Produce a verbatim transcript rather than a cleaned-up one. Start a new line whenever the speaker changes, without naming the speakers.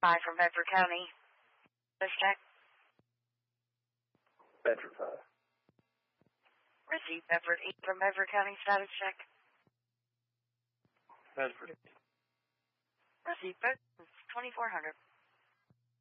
Hi from Bedford County. This check.
Bedford five.
Received Bedford eight from Bedford County. Status check.
Bedford.
Received Bedford twenty-four hundred.